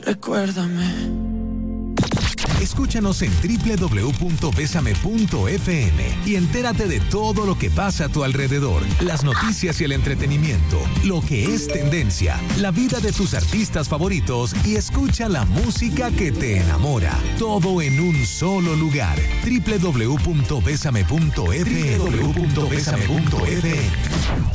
Recuérdame. Escúchanos en www.besame.fm y entérate de todo lo que pasa a tu alrededor, las noticias y el entretenimiento, lo que es tendencia, la vida de tus artistas favoritos y escucha la música que te enamora. Todo en un solo lugar. www.besame.fm.